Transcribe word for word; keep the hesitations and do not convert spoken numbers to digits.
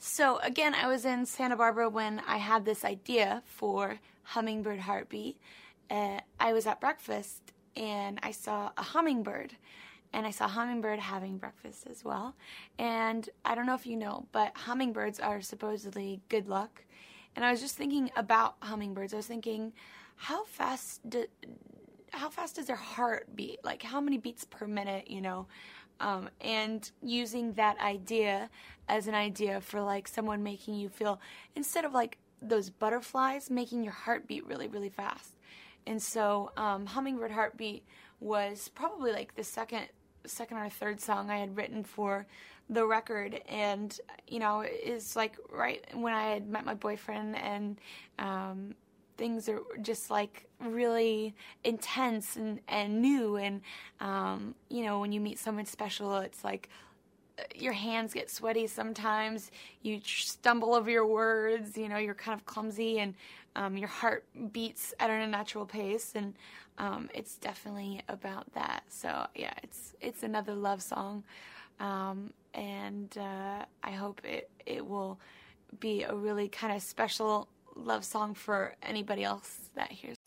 So again, I was in Santa Barbara when I had this idea for Hummingbird Heartbeat. Uh, I was at breakfast and I saw a hummingbird, and I saw a hummingbird having breakfast as well. And I don't know if you know, but hummingbirds are supposedly good luck. And I was just thinking about hummingbirds. I was thinking, how fast do, how fast does their heart beat? Like, how many beats per minute, you know? Um, and using that idea as an idea for, like, someone making you feel, instead of, like, those butterflies, making your heart beat really, really fast. And so um, Hummingbird Heartbeat was probably, like, the second second or third song I had written for the record, and, you know, is like right when I had met my boyfriend, and um, things are just like really intense and, and new, and um, you know, when you meet someone special, it's like your hands get sweaty sometimes, you stumble over your words, you know, you're kind of clumsy, and um, your heart beats at an unnatural pace, and um, it's definitely about that. So yeah, it's it's another love song, um, and uh, I hope it, it will be a really kind of special love song for anybody else that hears